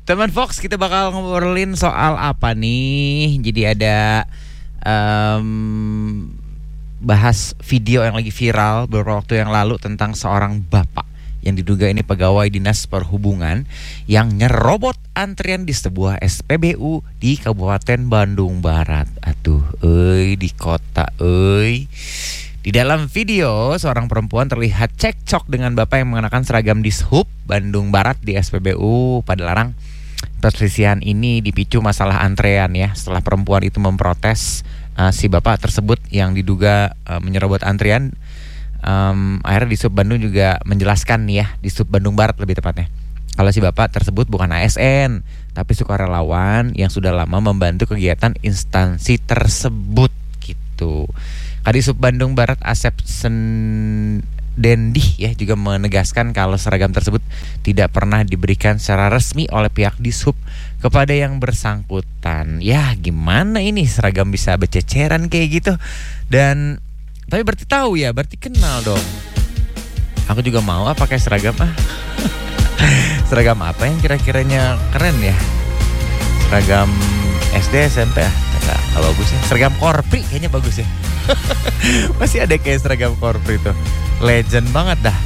Teman Fox, kita bakal ngobrolin soal apa nih? Jadi ada bahas video yang lagi viral beberapa waktu yang lalu tentang seorang bapak yang diduga ini pegawai dinas perhubungan yang nyerobot antrian di sebuah SPBU di Kabupaten Bandung Barat. Aduh, di kota, Di dalam video, seorang perempuan terlihat cekcok dengan bapak yang mengenakan seragam Dishub Bandung Barat di SPBU Padalarang. Perselisihan ini dipicu masalah antrean ya. Setelah perempuan itu memprotes si bapak tersebut yang diduga menyerobot antrian, akhirnya Dishub Bandung juga menjelaskan nih ya, Dishub Bandung Barat lebih tepatnya, kalau si bapak tersebut bukan ASN tapi sukarelawan yang sudah lama membantu kegiatan instansi tersebut gitu. Kadisub Bandung Barat Asep Dendi ya juga menegaskan kalau seragam tersebut tidak pernah diberikan secara resmi oleh pihak Dishub kepada yang bersangkutan. Ya gimana ini seragam bisa bececeran kayak gitu. Dan tapi berarti tahu ya, berarti kenal dong. Aku juga mau pakai seragam seragam apa yang kira-kiranya keren ya? Seragam SD, SMP nggak bagus ya. Seragam Korpri kayaknya bagus ya. Masih ada kayak seragam Korpri tuh. Legend banget dah.